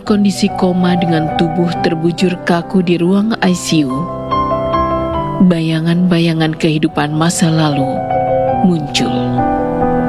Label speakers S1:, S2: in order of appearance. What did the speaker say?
S1: kondisi koma dengan tubuh terbujur kaku di ruang ICU, bayangan-bayangan kehidupan masa lalu muncul.